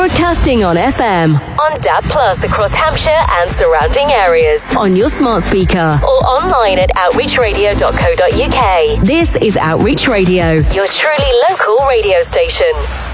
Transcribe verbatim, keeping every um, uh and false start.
Broadcasting on F M, on D A B Plus across Hampshire and surrounding areas, on your smart speaker, or online at outreach radio dot co dot uk. This is Outreach Radio, your truly local radio station.